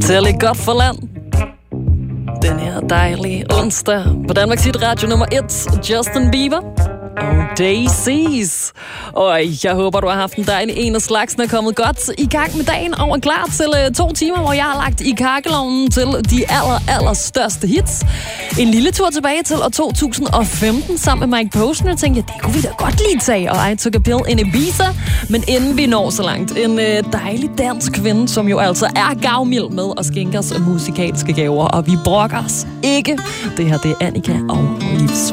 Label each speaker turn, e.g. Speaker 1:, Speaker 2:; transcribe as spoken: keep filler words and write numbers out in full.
Speaker 1: Tællig godt for land. Den her dejlige onsdag på Danmarks Hit Radio nummer et. Justin Bieber og Daisies. Og jeg håber, du har haft en dejlig en af slagsen er kommet godt i gang med dagen og er klar til uh, to timer, hvor jeg har lagt i kakkelovnen til de aller, aller største hits. En lille tur tilbage til år to tusind og femten sammen med Mike Posner. Jeg tænkte, ja, det kunne vi da godt lige tage, og I Took a Pill in Ibiza. Men inden vi når så langt, en uh, dejlig dansk kvinde, som jo altså er gavmild med at skænke os musikalske gaver, og vi brokker os ikke. Det her, det er Annika og Reeves.